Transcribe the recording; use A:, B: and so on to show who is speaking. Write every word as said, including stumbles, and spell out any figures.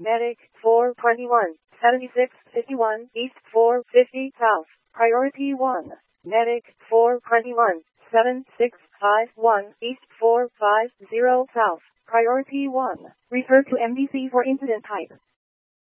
A: Medic four twenty-one, seventy-six fifty-one East four fifty South. Priority one. Medic four twenty-one, seven six five one East four five zero South. Priority one. Refer to M D C for incident type.